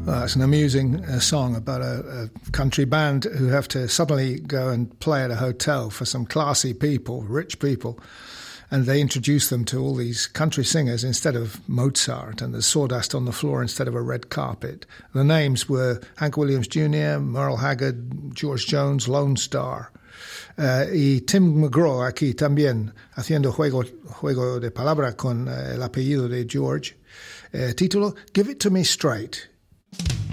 Well, it's an amusing song about a country band who have to suddenly go and play at a hotel for some classy people, rich people, and they introduce them to all these country singers instead of Mozart, and there's sawdust on the floor instead of a red carpet. The names were Hank Williams Jr., Merle Haggard, George Jones, Lone Star. Y Tim McGraw aquí también haciendo juego de palabra con el apellido de George. Título, Give It To Me Straight.